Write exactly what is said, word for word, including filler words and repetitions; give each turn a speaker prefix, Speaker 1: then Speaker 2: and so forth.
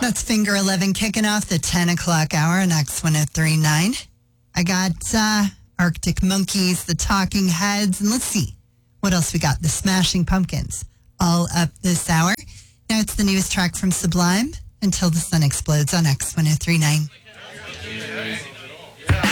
Speaker 1: That's Finger eleven kicking off the ten o'clock hour on X one oh three point nine. I got uh, Arctic Monkeys, the Talking Heads, and let's see what else we got. The Smashing Pumpkins, all up this hour. Now it's the newest track from Sublime, Until the Sun Explodes on X one oh three point nine.